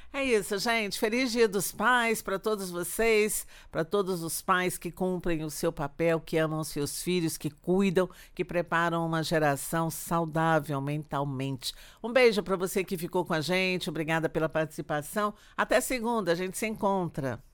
É isso, gente. Feliz Dia dos Pais para todos vocês, para todos os pais que cumprem o seu papel, que amam seus filhos, que cuidam, que preparam uma geração saudável mentalmente. Um beijo para você que ficou com a gente. Obrigada pela participação. Até segunda, a gente se encontra.